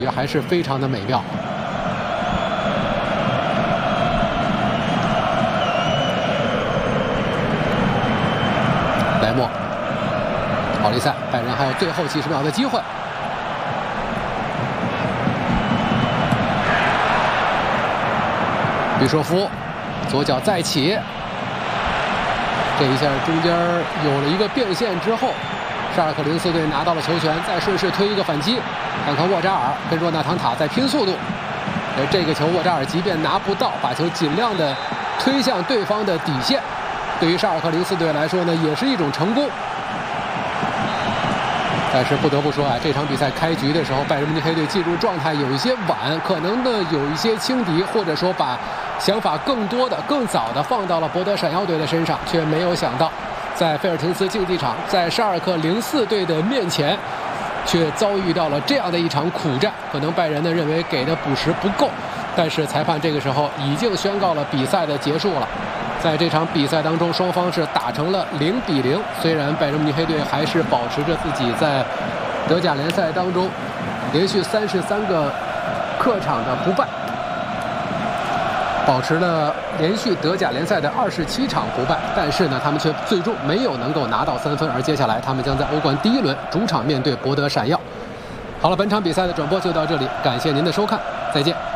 也还是非常的美妙。莱莫，奥利塞，拜仁还有最后几十秒的机会。比索夫，左脚再起，这一下中间有了一个变线之后。 沙尔克04队拿到了球权，再顺势推一个反击，看看沃扎尔跟若纳唐塔在拼速度。这个球沃扎尔即便拿不到，把球尽量的推向对方的底线，对于沙尔克04队来说呢，也是一种成功。但是不得不说啊，这场比赛开局的时候，拜仁慕尼黑队进入状态有一些晚，可能呢有一些轻敌，或者说把想法更多的、更早的放到了博德闪耀队的身上，却没有想到。 在费尔廷斯竞技场，在沙尔克04队的面前，却遭遇到了这样的一场苦战。可能拜仁呢认为给的补时不够，但是裁判这个时候已经宣告了比赛的结束了。在这场比赛当中，双方是打成了0比0。虽然拜仁慕尼黑队还是保持着自己在德甲联赛当中连续33个客场的不败。 保持了连续德甲联赛的27场不败，但是呢，他们却最终没有能够拿到3分，而接下来他们将在欧冠第1轮主场面对博德闪耀。好了，本场比赛的转播就到这里，感谢您的收看，再见。